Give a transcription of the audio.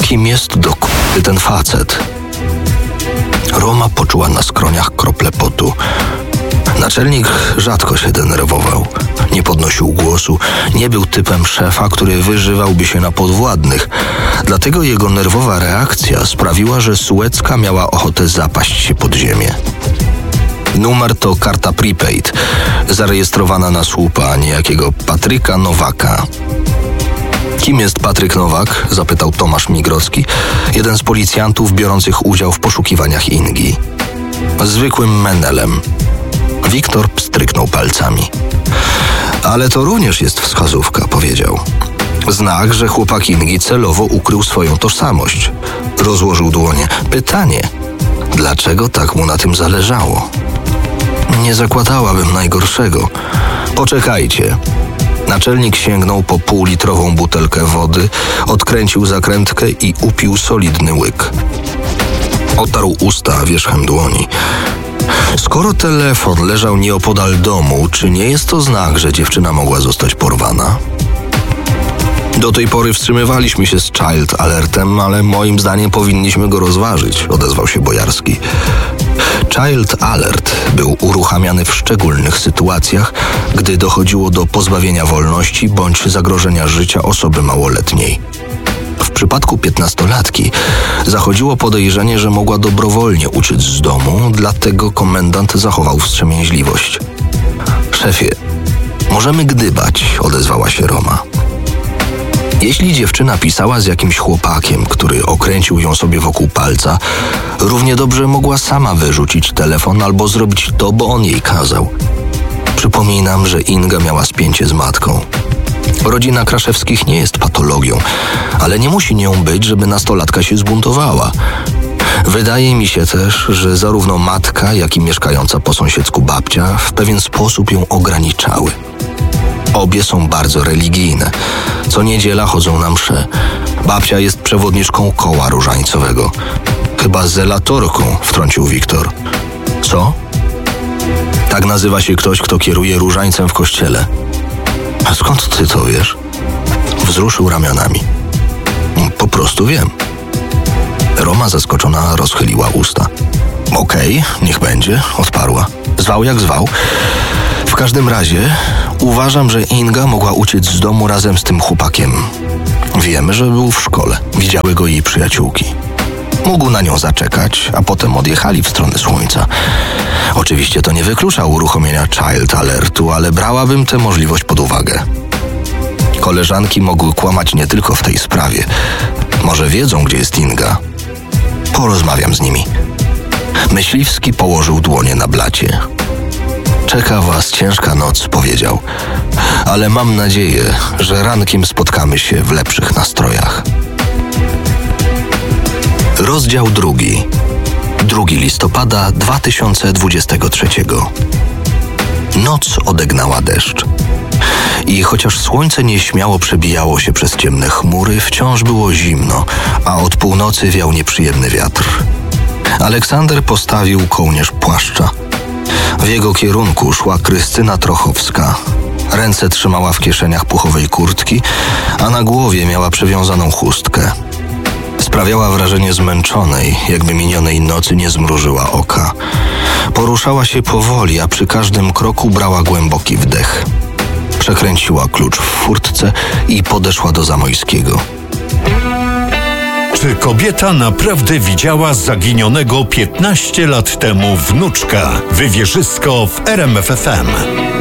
Kim jest do k***y ten facet? Roma poczuła na skroniach krople potu. Naczelnik rzadko się denerwował. Nie podnosił głosu, nie był typem szefa, który wyżywałby się na podwładnych. Dlatego jego nerwowa reakcja sprawiła, że Sułecka miała ochotę zapaść się pod ziemię. Numer to karta prepaid, zarejestrowana na słupa niejakiego Patryka Nowaka. Kim jest Patryk Nowak? Zapytał Tomasz Migrocki, jeden z policjantów biorących udział w poszukiwaniach Ingi. Zwykłym menelem. Wiktor pstryknął palcami. Ale to również jest wskazówka, powiedział. Znak, że chłopak Ingi celowo ukrył swoją tożsamość. Rozłożył dłonie. Pytanie, dlaczego tak mu na tym zależało? Nie zakładałabym najgorszego. Poczekajcie. Naczelnik sięgnął po półlitrową butelkę wody, odkręcił zakrętkę i upił solidny łyk. Otarł usta wierzchem dłoni. Skoro telefon leżał nieopodal domu, czy nie jest to znak, że dziewczyna mogła zostać porwana? Do tej pory wstrzymywaliśmy się z Child Alertem, ale moim zdaniem powinniśmy go rozważyć, odezwał się Bojarski. Child Alert był uruchamiany w szczególnych sytuacjach, gdy dochodziło do pozbawienia wolności bądź zagrożenia życia osoby małoletniej. W przypadku 15-latki zachodziło podejrzenie, że mogła dobrowolnie uciec z domu, dlatego komendant zachował wstrzemięźliwość. Szefie, możemy gdybać, odezwała się Roma. Jeśli dziewczyna pisała z jakimś chłopakiem, który okręcił ją sobie wokół palca, równie dobrze mogła sama wyrzucić telefon albo zrobić to, bo on jej kazał. Przypominam, że Inga miała spięcie z matką. Rodzina Kraszewskich nie jest patologią, ale nie musi nią być, żeby nastolatka się zbuntowała. Wydaje mi się też, że zarówno matka, jak i mieszkająca po sąsiedzku babcia w pewien sposób ją ograniczały. Obie są bardzo religijne. Co niedziela chodzą na msze. Babcia jest przewodniczką koła różańcowego. Chyba zelatorką, wtrącił Wiktor. Co? Tak nazywa się ktoś, kto kieruje różańcem w kościele. A skąd ty to wiesz? Wzruszył ramionami. Po prostu wiem. Roma zaskoczona rozchyliła usta. Okej, niech będzie, odparła. Zwał jak zwał. W każdym razie uważam, że Inga mogła uciec z domu razem z tym chłopakiem. Wiemy, że był w szkole. Widziały go jej przyjaciółki. Mógł na nią zaczekać, a potem odjechali w stronę słońca. Oczywiście to nie wyklucza uruchomienia Child Alertu, ale brałabym tę możliwość pod uwagę. Koleżanki mogły kłamać nie tylko w tej sprawie. Może wiedzą, gdzie jest Inga. Porozmawiam z nimi. Myśliwski położył dłonie na blacie. Czeka was ciężka noc, powiedział. Ale mam nadzieję, że rankiem spotkamy się w lepszych nastrojach. Rozdział 2. 2 listopada 2023. Noc odegnała deszcz. I chociaż słońce nieśmiało przebijało się przez ciemne chmury, wciąż było zimno, a od północy wiał nieprzyjemny wiatr. Aleksander postawił kołnierz płaszcza. W jego kierunku szła Krystyna Trochowska. Ręce trzymała w kieszeniach puchowej kurtki, a na głowie miała przewiązaną chustkę. Sprawiała wrażenie zmęczonej, jakby minionej nocy nie zmrużyła oka. Poruszała się powoli, a przy każdym kroku brała głęboki wdech. Przekręciła klucz w furtce i podeszła do Zamojskiego. Czy kobieta naprawdę widziała zaginionego 15 lat temu wnuczka? Wywierzysko w RMF FM.